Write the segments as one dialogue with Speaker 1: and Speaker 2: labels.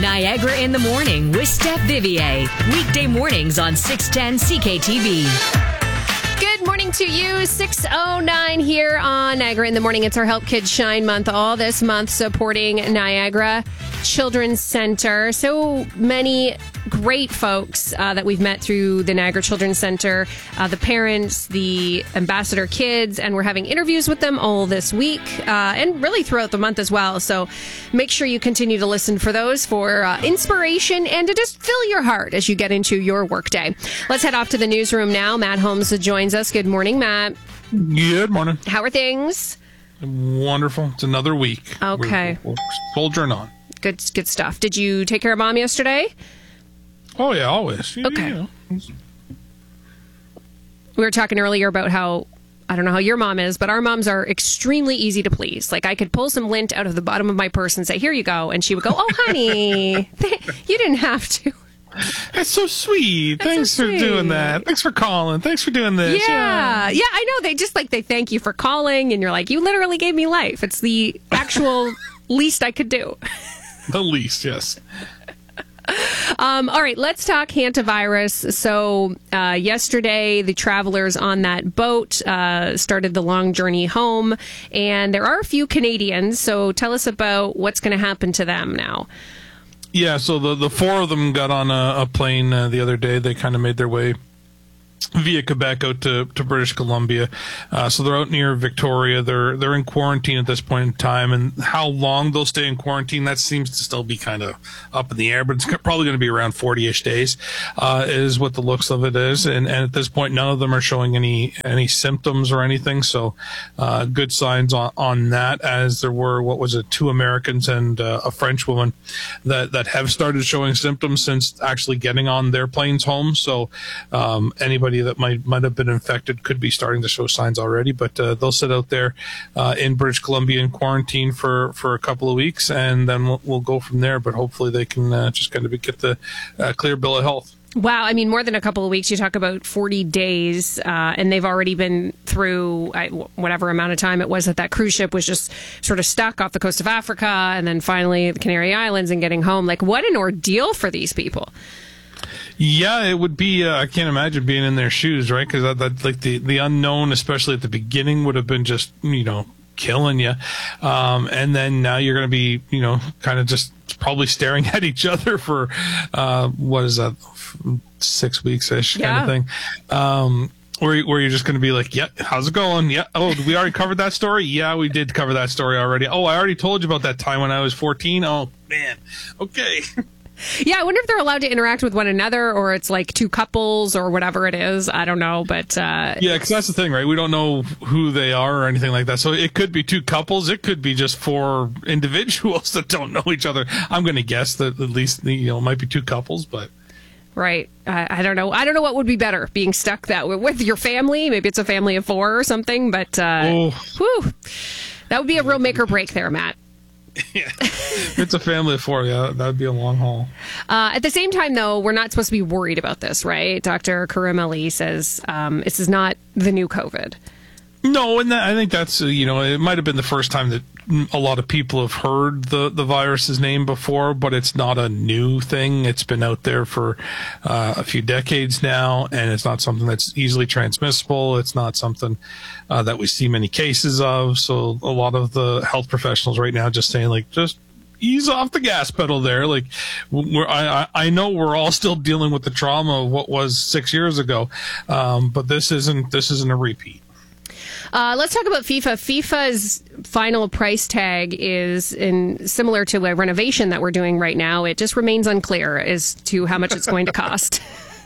Speaker 1: Niagara in the Morning with Steph Vivier. Weekday mornings on 610 CKTV.
Speaker 2: Good morning to you. 6:09 here on Niagara in the Morning. It's our Help Kids Shine month. All this month supporting Niagara Children's Center. So many great folks that we've met through the Niagara Children's Center, the parents, the ambassador kids, and we're having interviews with them all this week and really throughout the month as well. So make sure you continue to listen for those for inspiration and to just fill your heart as you get into your workday. Let's head off to the newsroom now. Matt Holmes joins us. Good morning, Matt.
Speaker 3: Good morning.
Speaker 2: How are things?
Speaker 3: Wonderful. It's another week.
Speaker 2: Okay.
Speaker 3: We're soldiering on.
Speaker 2: Good stuff. Did you take care of Mom yesterday?
Speaker 3: Oh, yeah, always.
Speaker 2: Okay.
Speaker 3: You know.
Speaker 2: We were talking earlier about how, I don't know how your mom is, but our moms are extremely easy to please. Like, I could pull some lint out of the bottom of my purse and say, here you go. And she would go, oh, honey, you didn't have to.
Speaker 3: That's so sweet. Thanks for doing that. Thanks for calling. Thanks for doing this.
Speaker 2: Yeah, I know. They just they thank you for calling. And you're like, you literally gave me life. It's the actual least I could do.
Speaker 3: The least, yes.
Speaker 2: All right, let's talk hantavirus. So yesterday, the travelers on that boat started the long journey home, and there are a few Canadians. So tell us about what's going to happen to them now.
Speaker 3: Yeah, so the four of them got on a plane the other day. They kind of made their way via Quebec out to British Columbia. So they're out near Victoria. They're in quarantine at this point in time, and how long they'll stay in quarantine, that seems to still be kind of up in the air, but it's probably going to be around 40-ish days, is what the looks of it is. And at this point, none of them are showing any symptoms or anything. So, good signs on that, as there were, 2 Americans and a French woman that have started showing symptoms since actually getting on their planes home. So, anybody that might have been infected could be starting to show signs already, but they'll sit out there in British Columbia in quarantine for a couple of weeks, and then we'll go from there. But hopefully they can just kind of get the clear bill of health.
Speaker 2: Wow. I mean, more than a couple of weeks. You talk about 40 days, and they've already been through whatever amount of time it was that cruise ship was just sort of stuck off the coast of Africa, and then finally the Canary Islands and getting home. Like, what an ordeal for these people.
Speaker 3: Yeah, it would be. I can't imagine being in their shoes, right? Because that like the unknown, especially at the beginning, would have been just killing you. And then now you're going to be kind of just probably staring at each other for what is that, 6 weeks ish kind of thing. Where you're just going to be like, yeah, how's it going? Yeah. Oh, we already covered that story? Yeah, we did cover that story already. Oh, I already told you about that time when I was 14. Oh, man. Okay.
Speaker 2: Yeah, I wonder if they're allowed to interact with one another, or it's like 2 couples or whatever it is. I don't know, but...
Speaker 3: yeah, because that's the thing, right? We don't know who they are or anything like that. So it could be 2 couples. It could be just 4 individuals that don't know each other. I'm going to guess that at least, it might be 2 couples, but...
Speaker 2: Right. I don't know. I don't know what would be better, being stuck that way with your family. Maybe it's a family of 4 or something, but whew, that would be a real make or break there, Matt.
Speaker 3: Yeah. It's a family of 4. Yeah, that would be a long haul.
Speaker 2: At the same time, though, we're not supposed to be worried about this, right? Dr. Karim Ali says this is not the new COVID.
Speaker 3: No, and I think that's, it might have been the first time that a lot of people have heard the virus's name before, but it's not a new thing. It's been out there for a few decades now, and it's not something that's easily transmissible. It's not something that we see many cases of. So a lot of the health professionals right now just saying, just ease off the gas pedal there. I know we're all still dealing with the trauma of what was 6 years ago, but this isn't a repeat.
Speaker 2: Let's talk about FIFA. FIFA's final price tag is similar to a renovation that we're doing right now. It just remains unclear as to how much it's going to cost.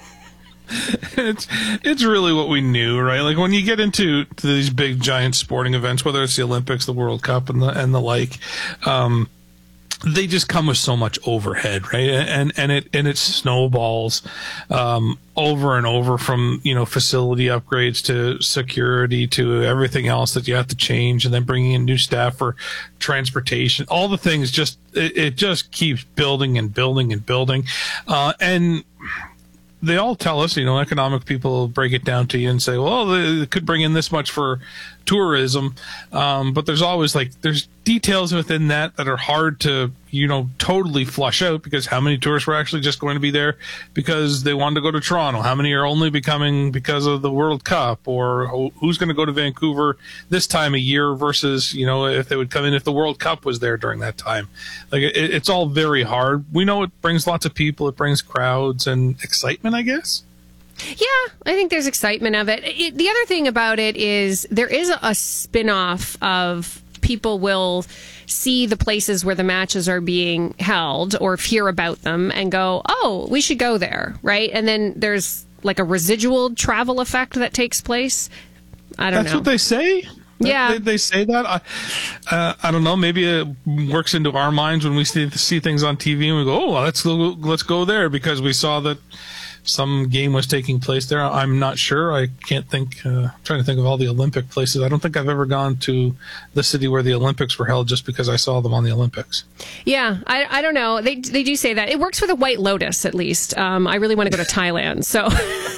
Speaker 3: It's really what we knew, right? Like when you get into these big giant sporting events, whether it's the Olympics, the World Cup, and the like, they just come with so much overhead, right? And it snowballs over and over, from facility upgrades to security to everything else that you have to change, and then bringing in new staff for transportation. All the things it just keeps building and building and building, and they all tell us, economic people break it down to you and say, well, they could bring in this much for tourism. But there's always there's details within that are hard to, totally flush out, because how many tourists were actually just going to be there because they wanted to go to Toronto? How many are only becoming because of the World Cup? Or who's going to go to Vancouver this time of year versus, if they would come in if the World Cup was there during that time? Like, it's all very hard. We know it brings lots of people. It brings crowds and excitement, I guess.
Speaker 2: Yeah, I think there's excitement of it. The other thing about it is there is a spin-off of people will see the places where the matches are being held or hear about them and go, oh, we should go there, right? And then there's like a residual travel effect that takes place. I don't know.
Speaker 3: That's what they say?
Speaker 2: Yeah.
Speaker 3: They say that? I don't know. Maybe it works into our minds when we see things on TV and we go, oh, well, let's go there because we saw that some game was taking place there. I'm not sure. I can't think. Trying to think of all the Olympic places. I don't think I've ever gone to the city where the Olympics were held just because I saw them on the Olympics.
Speaker 2: Yeah, I don't know. They do say that. It works for the White Lotus, at least. I really want to go to Thailand, so...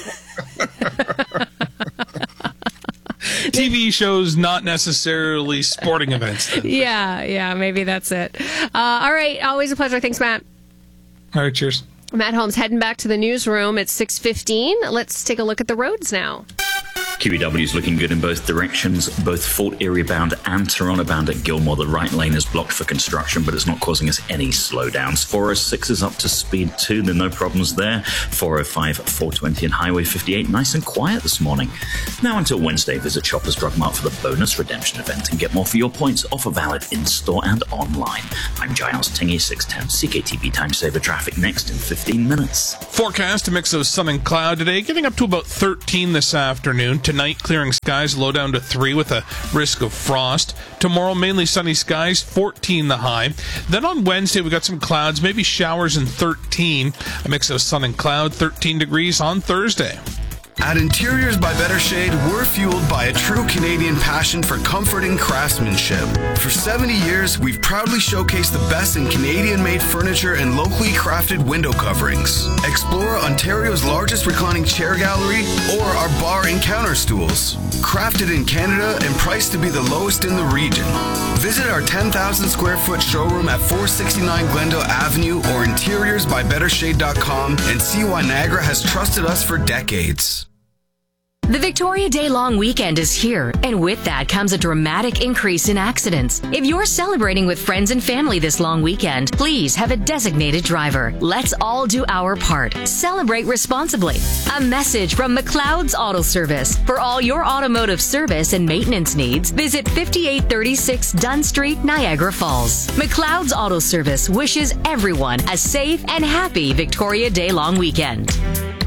Speaker 3: TV shows, not necessarily sporting events. Then.
Speaker 2: Yeah, maybe that's it. All right, always a pleasure. Thanks, Matt.
Speaker 3: All right, cheers.
Speaker 2: Matt Holmes heading back to the newsroom at 6:15. Let's take a look at the roads now.
Speaker 4: QEW is looking good in both directions, both Fort Erie bound and Toronto bound at Gilmore. The right lane is blocked for construction, but it's not causing us any slowdowns. 406 is up to speed too. There are no problems there. 405, 420 and Highway 58, nice and quiet this morning. Now until Wednesday, visit Shoppers Drug Mart for the bonus redemption event and get more for your points. Offer valid in-store and online. I'm Giles Tingy, 610 CKTV Time Saver traffic next in 15 minutes.
Speaker 3: Forecast, a mix of sun and cloud today, getting up to about 13 this afternoon. Tonight, clearing skies, low down to 3 with a risk of frost. Tomorrow, mainly sunny skies, 14 the high. Then on Wednesday, we got some clouds, maybe showers, and 13. A mix of sun and cloud, 13 degrees on Thursday.
Speaker 5: At Interiors by Better Shade, we're fueled by a true Canadian passion for comforting craftsmanship. For 70 years, we've proudly showcased the best in Canadian-made furniture and locally crafted window coverings. Explore Ontario's largest reclining chair gallery or our bar and counter stools. Crafted in Canada and priced to be the lowest in the region. Visit our 10,000 square foot showroom at 469 Glendale Avenue or interiorsbybettershade.com and see why Niagara has trusted us for decades.
Speaker 1: The Victoria Day long weekend is here, and with that comes a dramatic increase in accidents. If you're celebrating with friends and family this long weekend, please have a designated driver. Let's all do our part. Celebrate responsibly. A message from McLeod's Auto Service. For all your automotive service and maintenance needs, visit 5836 Dunn Street, Niagara Falls. McLeod's Auto Service wishes everyone a safe and happy Victoria Day long weekend.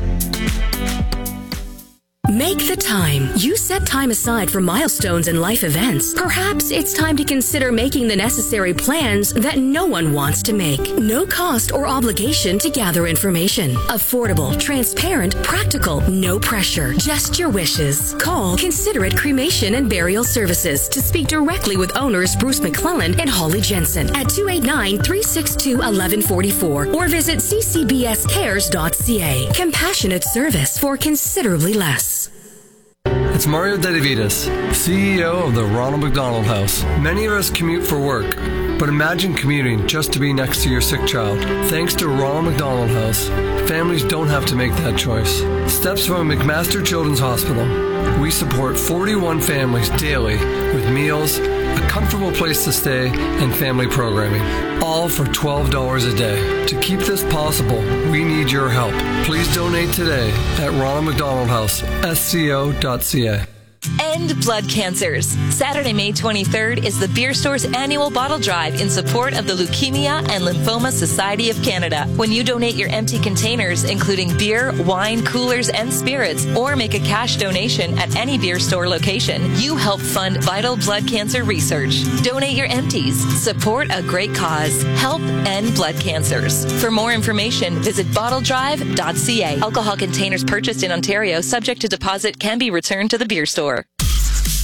Speaker 6: Make the time. You set time aside for milestones and life events. Perhaps it's time to consider making the necessary plans that no one wants to make. No cost or obligation to gather information. Affordable, transparent, practical, no pressure. Just your wishes. Call Considerate Cremation and Burial Services to speak directly with owners Bruce McClellan and Holly Jensen at 289-362-1144 or visit ccbscares.ca. Compassionate service for considerably less.
Speaker 7: It's Mario Dedivitas, CEO of the Ronald McDonald House. Many of us commute for work, but imagine commuting just to be next to your sick child. Thanks to Ronald McDonald House, families don't have to make that choice. Steps from McMaster Children's Hospital. We support 41 families daily with meals, a comfortable place to stay, and family programming, all for $12 a day. To keep this possible, we need your help. Please donate today at Ronald McDonald House, sco.ca.
Speaker 8: End blood cancers. Saturday, May 23rd is the Beer Store's annual bottle drive in support of the Leukemia and Lymphoma Society of Canada. When you donate your empty containers, including beer, wine, coolers, and spirits, or make a cash donation at any Beer Store location, you help fund vital blood cancer research. Donate your empties. Support a great cause. Help end blood cancers. For more information, visit bottledrive.ca. Alcohol containers purchased in Ontario, subject to deposit, can be returned to the Beer Store.